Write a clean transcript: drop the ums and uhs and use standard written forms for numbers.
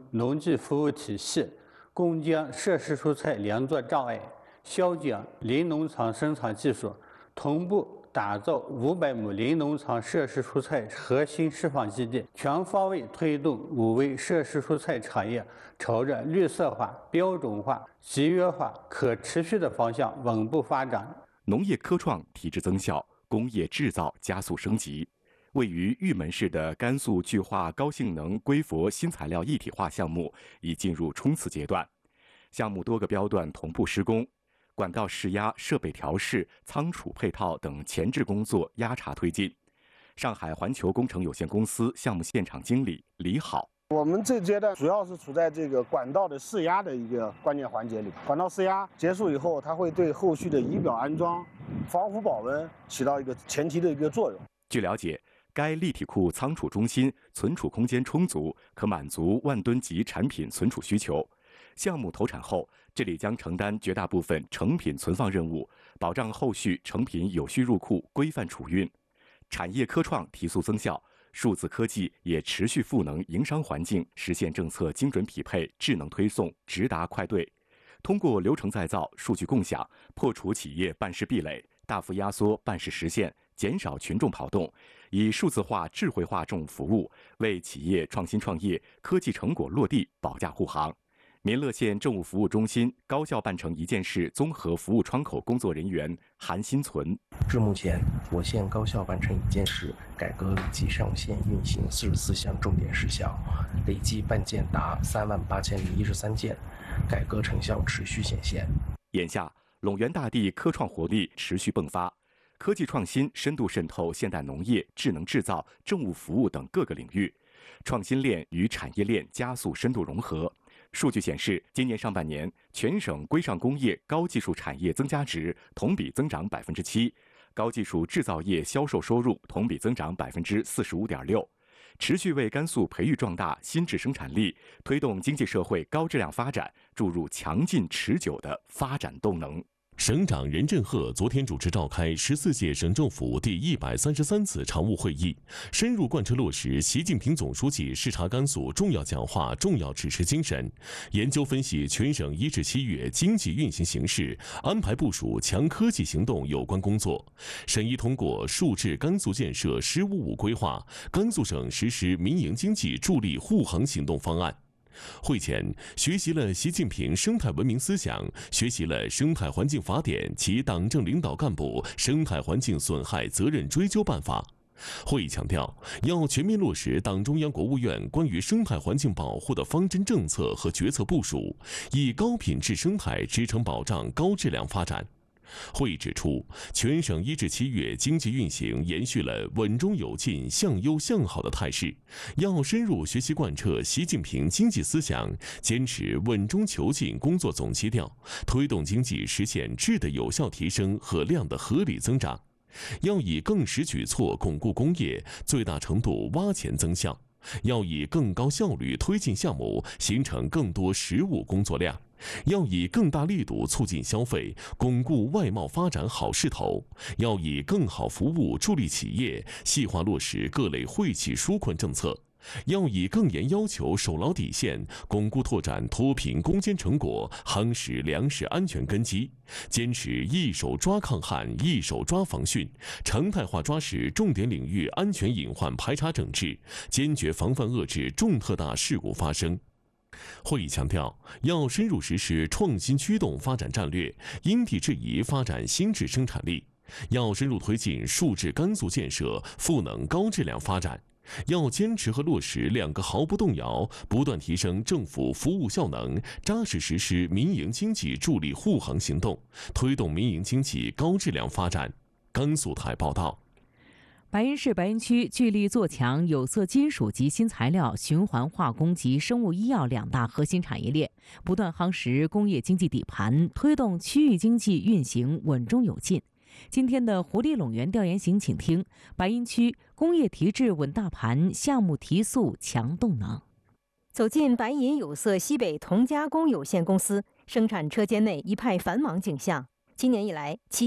农技服务体系，攻坚涉事蔬菜两座障碍，削减林农场生产技术，同步打造500亩林农场涉事蔬菜核心释放基地，全方位推动5位涉事蔬菜产业朝着绿色化、标准化、集约化、可持续的方向稳步发展。 农业科创提质增效，工业制造加速升级。位于玉门市的甘肃聚化高性能硅氟新材料一体化项目已进入冲刺阶段，项目多个标段同步施工，管道试压、设备调试、仓储配套等前置工作压茬推进。上海环球工程有限公司项目现场经理李好。 我们这阶段主要是处在这个管道的试压的一个关键环节里。管道试压结束以后，它会对后续的仪表安装、防腐保温起到一个前提的一个作用。 据了解，该立体库仓储中心存储空间充足，可满足万吨级产品存储需求。项目投产后，这里将承担绝大部分成品存放任务，保障后续成品有序入库、规范储运。产业科创提速增效，数字科技也持续赋能营商环境，实现政策精准匹配、智能推送、直达快对。通过流程再造、数据共享，破除企业办事壁垒，大幅压缩办事时限，减少群众跑动，以数字化、智慧化政务服务，为企业创新创业、科技成果落地保驾护航。民乐县政务服务中心高效办成一件事综合服务窗口工作人员韩新存： 至目前，我县高效办成一件事改革累计上线运行44项重点事项，累计办件达38013件，改革成效持续显现。 眼下，陇源大地科创活力持续迸发，科技创新深度渗透现代农业、智能制造、政务服务等各个领域，创新链与产业链加速深度融合。数据显示，今年上半年，全省规上工业高技术产业增加值同比增长7%，高技术制造业销售收入同比增长45.6%，持续为甘肃培育壮大新质生产力，推动经济社会高质量发展注入强劲持久的发展动能。 省长任振赫昨天主持召开14届省政府第133次常务会议，深入贯彻落实习近平总书记视察甘肃重要讲话、重要指示精神，研究分析全省1至7月经济运行形势，安排部署强科技行动有关工作，审议通过数制甘肃建设“15+5”规划，甘肃省实施民营经济助力护航行动方案。会前学习了习近平生态文明思想，学习了生态环境法典及党政领导干部生态环境损害责任追究办法。会议强调，要全面落实党中央、国务院关于生态环境保护的方针政策和决策部署，以高品质生态支撑保障高质量发展。会议指出，全省1至7月经济运行延续了稳中有进、向优向好的态势，要深入学习贯彻习近平经济思想，坚持稳中求进工作总基调，推动经济实现质的有效提升和量的合理增长。要以更实举措巩固工业，最大程度挖潜增效；要以更高效率推进项目，形成更多实务工作量。要以更大力度促进消费，巩固外贸发展好势头；要以更好服务助力企业，细化落实各类惠企纾困政策；要以更严要求守牢底线，巩固拓展脱贫攻坚成果，夯实粮食安全根基；坚持一手抓抗旱，一手抓防汛，常态化抓实重点领域安全隐患排查整治，坚决防范遏制重特大事故发生。会议强调，要深入实施创新驱动发展战略，因地制宜发展新质生产力；要深入推进数制甘肃建设，赋能高质量发展；要坚持和落实2个毫不动摇，不断提升政府服务效能，扎实实施民营经济助力护航行动，推动民营经济高质量发展。甘肃台报道。 白银市白银区聚力做强有色金属及新材料、循环化工及生物医药2大核心产业链，不断夯实工业经济底盘，推动区域经济运行稳中有进。今天的活力陇源调研行，请听白银区工业提质稳大盘，项目提速强动能。 走进白银有色西北铜加工有限公司，生产车间内一派繁忙景象。今年以来，其